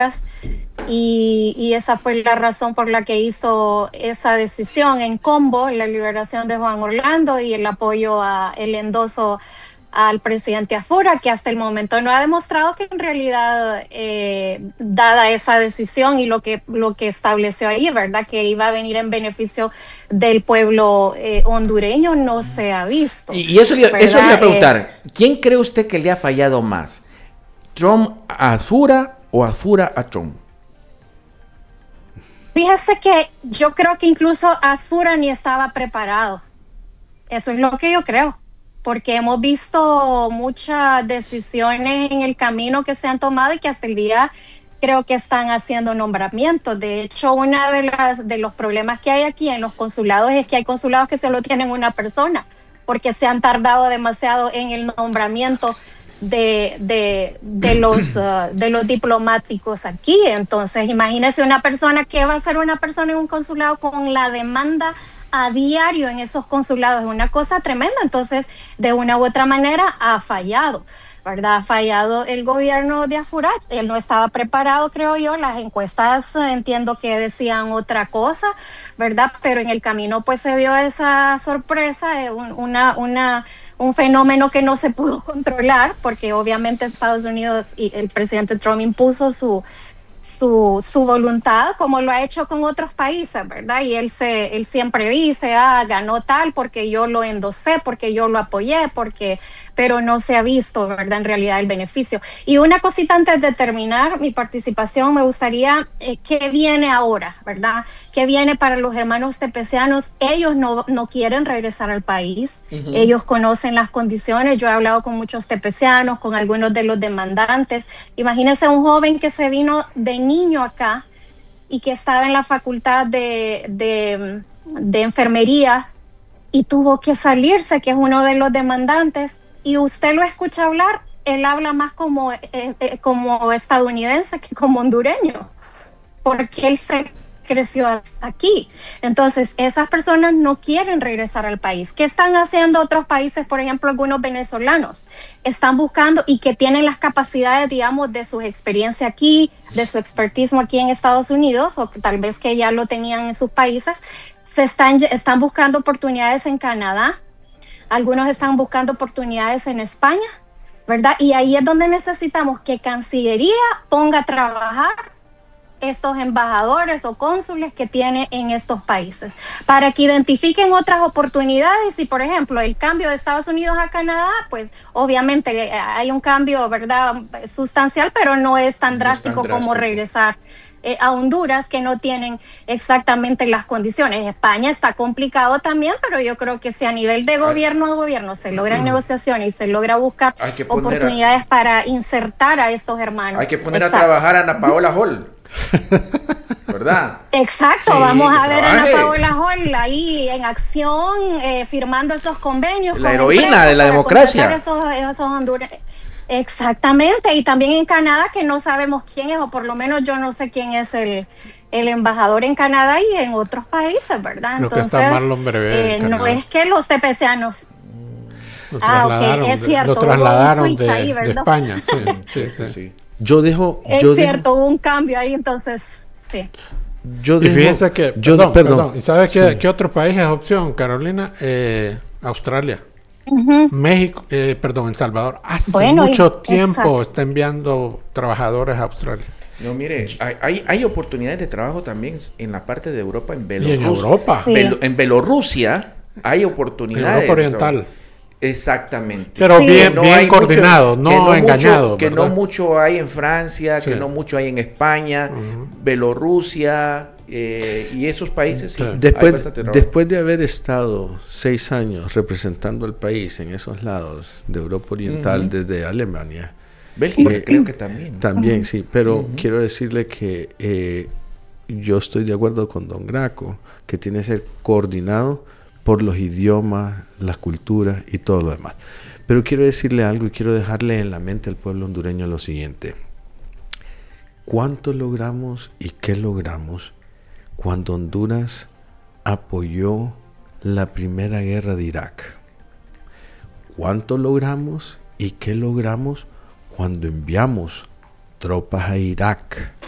y esa fue la razón por la que hizo esa decisión en combo, la liberación de Juan Orlando y el apoyo el endoso al presidente Afura, que hasta el momento no ha demostrado que en realidad, dada esa decisión y lo que estableció ahí, ¿verdad? Que iba a venir en beneficio del pueblo hondureño, no se ha visto. Y eso le iba a preguntar, ¿quién cree usted que le ha fallado más? ¿Trump a Afura o Afura a Trump? Fíjese que yo creo que incluso Afura ni estaba preparado. Eso es lo que yo creo, porque hemos visto muchas decisiones en el camino que se han tomado y que hasta el día creo que están haciendo nombramientos. De hecho, uno de los problemas que hay aquí en los consulados es que hay consulados que solo tienen una persona, porque se han tardado demasiado en el nombramiento de los diplomáticos aquí. Entonces, imagínese una persona que va a ser una persona en un consulado con la demanda a diario en esos consulados, es una cosa tremenda. Entonces, de una u otra manera ha fallado, ¿verdad? Ha fallado el gobierno de Afurat. Él no estaba preparado, creo yo. Las encuestas entiendo que decían otra cosa, ¿verdad? Pero en el camino pues se dio esa sorpresa, un fenómeno que no se pudo controlar, porque obviamente Estados Unidos y el presidente Trump impuso su voluntad, como lo ha hecho con otros países, ¿verdad? Y él siempre dice, ganó tal porque yo lo endosé, porque yo lo apoyé, pero no se ha visto, ¿verdad? En realidad el beneficio. Y una cosita antes de terminar mi participación, me gustaría, ¿qué viene ahora, verdad? ¿Qué viene para los hermanos tepecianos? Ellos no quieren regresar al país, ellos conocen las condiciones. Yo he hablado con muchos tepecianos, con algunos de los demandantes. Imagínense un joven que se vino de niño acá y que estaba en la facultad de enfermería y tuvo que salirse, que es uno de los demandantes, y usted lo escucha hablar, él habla más como estadounidense que como hondureño, porque él se creció aquí. Entonces, esas personas no quieren regresar al país. ¿Qué están haciendo otros países? Por ejemplo, algunos venezolanos están buscando y que tienen las capacidades, digamos, de su experiencia aquí, de su expertismo aquí en Estados Unidos, o tal vez que ya lo tenían en sus países, están buscando oportunidades en Canadá, algunos están buscando oportunidades en España, ¿verdad? Y ahí es donde necesitamos que Cancillería ponga a trabajar estos embajadores o cónsules que tiene en estos países, para que identifiquen otras oportunidades. Y por ejemplo, el cambio de Estados Unidos a Canadá, pues obviamente hay un cambio, ¿verdad?, sustancial, pero no es tan drástico como regresar a Honduras, que no tienen exactamente las condiciones. España está complicado también, pero yo creo que si a nivel de gobierno a gobierno se logran negociaciones y se logra buscar oportunidades para insertar a estos hermanos. Hay que poner a trabajar a Ana Paola Hall, ¿verdad? Exacto, sí, vamos a ver a Ana Paola Hall ahí en acción, firmando esos convenios. La heroína de la democracia. Esos hondureños. Exactamente, y también en Canadá, que no sabemos quién es, o por lo menos yo no sé quién es el embajador en Canadá y en otros países, ¿verdad? Creo entonces, no es que los tepecianos... es cierto, lo trasladaron de España, sí. Es cierto, hubo un cambio ahí, entonces, sí. Y fíjense que, perdón, ¿y sabes qué otro país es opción, Carolina? Australia. México, El Salvador, hace mucho tiempo está enviando trabajadores a Australia. No, mire, hay oportunidades de trabajo también en la parte de Europa, en Bielorrusia. Y en Europa. En Bielorrusia hay oportunidades. En Europa Oriental. Exactamente. Pero bien coordinado, no engañado. Que no mucho hay en Francia, que no mucho hay en España, Bielorrusia y esos países. Sí. Después de haber estado 6 años representando al país en esos lados de Europa Oriental, desde Alemania. Bélgica creo que también. También, sí, pero quiero decirle que yo estoy de acuerdo con don Graco, que tiene que ser coordinado por los idiomas, las culturas y todo lo demás. Pero quiero decirle algo y quiero dejarle en la mente al pueblo hondureño lo siguiente. ¿Cuánto logramos y qué logramos cuando Honduras apoyó la primera guerra de Irak? ¿Cuánto logramos y qué logramos cuando enviamos tropas a Irak?